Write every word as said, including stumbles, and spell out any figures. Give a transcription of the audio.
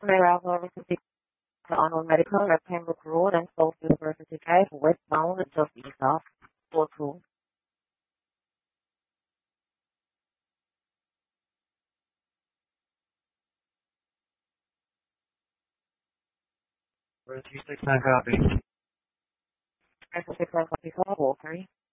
Alpha over sixty on medical at Pembroke Road and South University Drive, westbound, just east of four two. Where's two six nine copy? Nine four six nine copy four four three.